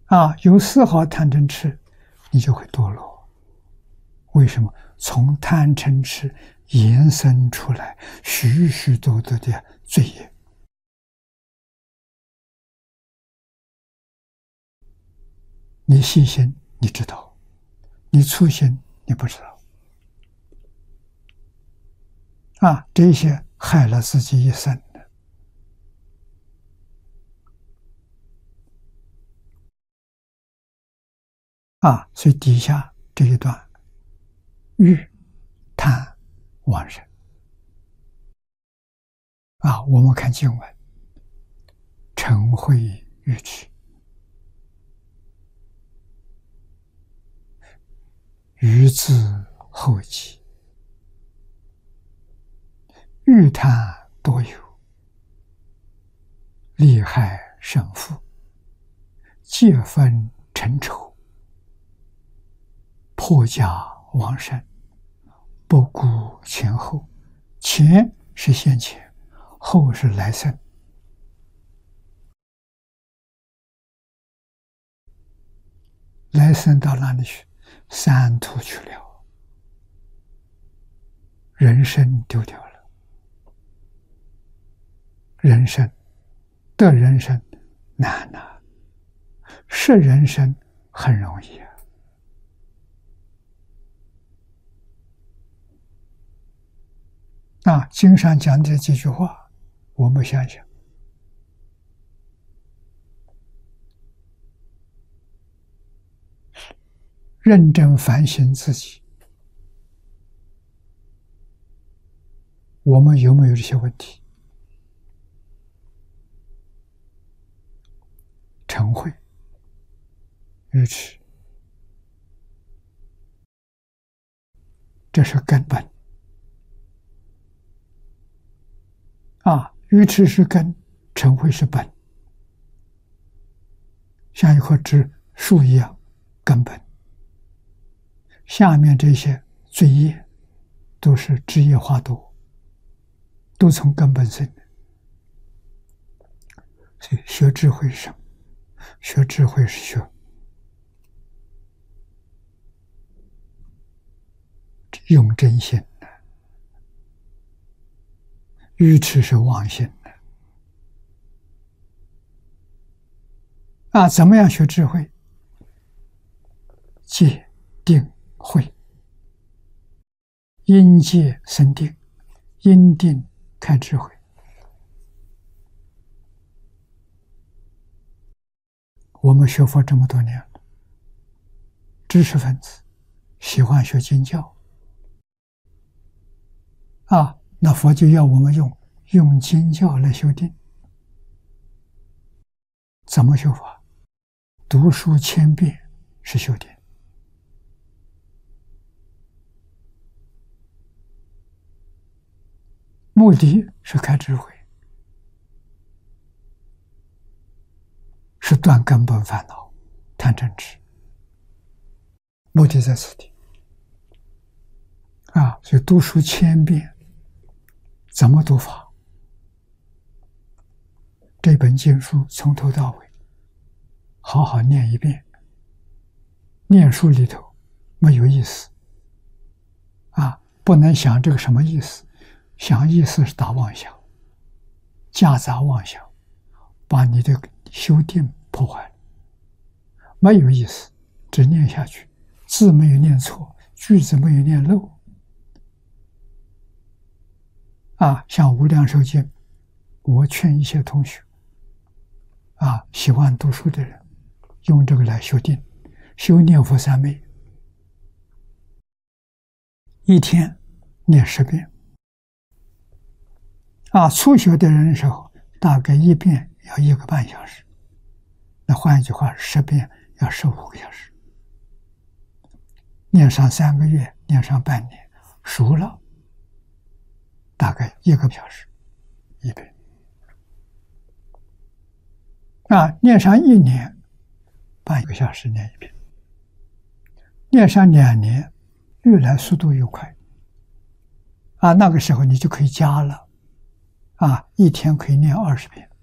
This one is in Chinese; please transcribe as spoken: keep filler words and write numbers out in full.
啊，有丝毫贪嗔痴，你就会堕落。为什么？从贪嗔痴延伸出来许许多多的罪业。你细心，你知道；你粗心，你不知道。啊，这些害了自己一生的。啊，所以底下这一段，欲贪妄人。啊，我们看经文，嗔恚欲痴，欲自后己，欲贪多有，利害胜负，戒分成仇，破家亡身，不顾前后。前是现前，后是来生。来生到哪里去？三途去了，人生丢掉了。人生得人生难呐，失人生很容易啊。啊，经上讲这几句话，我们想想，认真反省自己，我们有没有这些问题？嗔恚、愚痴，这是根本。啊，愚痴是根，嗔恚是本，像一棵枝树一样根本。下面这些罪业都是枝叶花朵，都从根本生的。所以学智慧是什么？学智慧是学用真心的，愚痴是妄心的。啊，怎么样学智慧？戒、定、慧，因戒生定，因定开智慧。我们学佛这么多年了，知识分子喜欢学经教，啊，那佛就要我们用用经教来修定。怎么修法？读书千遍是修定。目的是开智慧，是断根本烦恼贪嗔痴，目的在此地。啊，所以读书千遍，怎么读法？这本经书从头到尾，好好念一遍。念书里头没有意思，啊，不能想这个什么意思，想意思是大妄想，夹杂妄想，把你的修定破坏了。没有意思，只念下去，字没有念错，句子没有念漏。啊，像《无量寿经》，我劝一些同学，啊，喜欢读书的人，用这个来修定，修念佛三昧，一天念十遍。啊，初学的人的时候，大概一遍要一个半小时，那换一句话，十遍要十五个小时。念上三个月，念上半年，熟了，大概一个小时一遍。啊，念上一年，半个小时念一遍。念上两年，越来速度越快。啊，那个时候你就可以加了。啊，一天可以念二十遍。